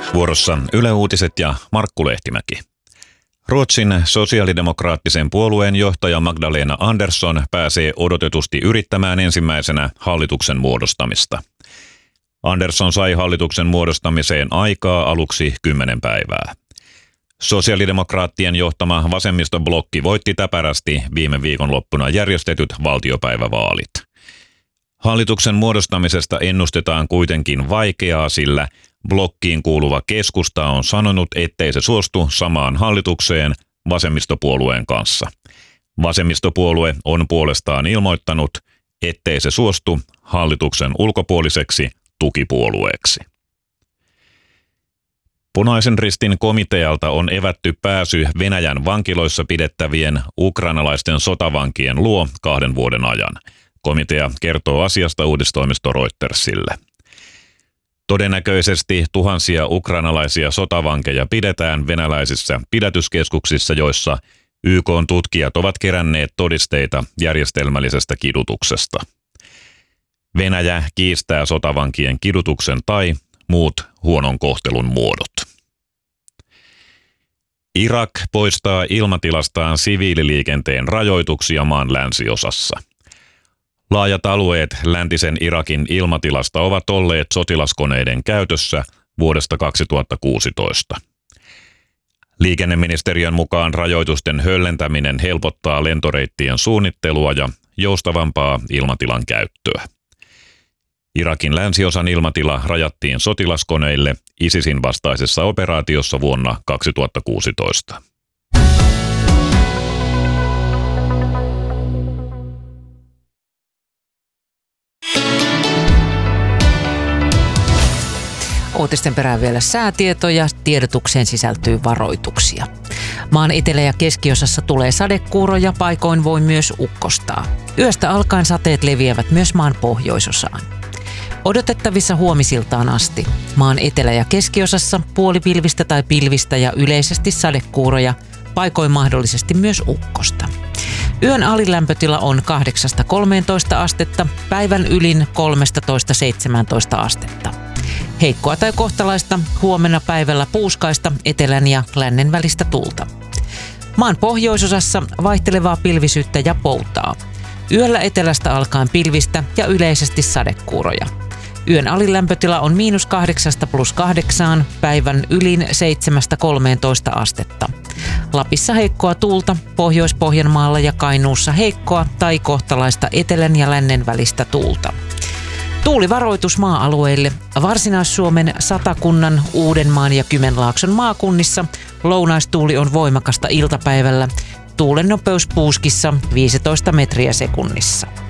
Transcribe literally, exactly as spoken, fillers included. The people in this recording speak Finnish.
Vuorossa Yle Uutiset ja Markku Lehtimäki. Ruotsin sosiaalidemokraattisen puolueen johtaja Magdalena Andersson pääsee odotetusti yrittämään ensimmäisenä hallituksen muodostamista. Andersson sai hallituksen muodostamiseen aikaa aluksi kymmenen päivää. Sosiaalidemokraattien johtama vasemmistoblokki voitti täpärästi viime viikonloppuna järjestetyt valtiopäivävaalit. Hallituksen muodostamisesta ennustetaan kuitenkin vaikeaa, sillä blokkiin kuuluva keskusta on sanonut, ettei se suostu samaan hallitukseen vasemmistopuolueen kanssa. Vasemmistopuolue on puolestaan ilmoittanut, ettei se suostu hallituksen ulkopuoliseksi tukipuolueeksi. Punaisen Ristin komitealta on evätty pääsy Venäjän vankiloissa pidettävien ukrainalaisten sotavankien luo kahden vuoden ajan. Komitea kertoo asiasta uutistoimisto Reutersille. Todennäköisesti tuhansia ukrainalaisia sotavankeja pidetään venäläisissä pidätyskeskuksissa, joissa Y K:n tutkijat ovat keränneet todisteita järjestelmällisestä kidutuksesta. Venäjä kiistää sotavankien kidutuksen tai muut huonon kohtelun muodot. Irak poistaa ilmatilastaan siviililiikenteen rajoituksia maan länsiosassa. Laajat alueet läntisen Irakin ilmatilasta ovat olleet sotilaskoneiden käytössä vuodesta kaksituhattakuusitoista. Liikenneministeriön mukaan rajoitusten höllentäminen helpottaa lentoreittien suunnittelua ja joustavampaa ilmatilan käyttöä. Irakin länsiosan ilmatila rajattiin sotilaskoneille ISISin vastaisessa operaatiossa vuonna kaksituhattakuusitoista. Uutisten perään vielä säätietoja, tiedotukseen sisältyy varoituksia. Maan etelä- ja keskiosassa tulee sadekuuroja, paikoin voi myös ukkostaa. Yöstä alkaen sateet leviävät myös maan pohjoisosaan. Odotettavissa huomisiltaan asti. Maan etelä- ja keskiosassa puolipilvistä tai pilvistä ja yleisesti sadekuuroja, paikoin mahdollisesti myös ukkosta. Yön alilämpötila on kahdeksasta kolmeentoista astetta, päivän ylin kolmetoista seitsemäntoista astetta. Heikkoa tai kohtalaista huomenna päivällä puuskaista etelän ja lännen välistä tuulta. Maan pohjoisosassa vaihtelevaa pilvisyyttä ja poutaa. Yöllä etelästä alkaen pilvistä ja yleisesti sadekuuroja. Yön alilämpötila on miinus kahdeksasta plus kahdeksaan, päivän ylin seitsemästä kolmeentoista astetta. Lapissa heikkoa tuulta, Pohjois-Pohjanmaalla ja Kainuussa heikkoa tai kohtalaista etelän ja lännen välistä tuulta. Tuulivaroitus maa-alueille. Varsinais-Suomen, Satakunnan, Uudenmaan ja Kymenlaakson maakunnissa lounaistuuli on voimakasta iltapäivällä. Tuulen nopeus puuskissa viisitoista metriä sekunnissa.